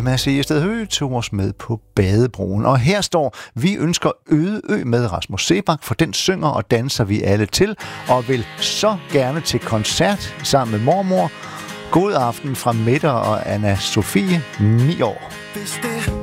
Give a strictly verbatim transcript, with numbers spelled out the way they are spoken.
Emma C. Sted Høgh tog os med på badebroen. Og her står, vi ønsker Øde Ø med Rasmus Seebach, for den synger og danser vi alle til, og vil så gerne til koncert sammen med mormor. God aften fra Mette og Anna Sofie, ni år.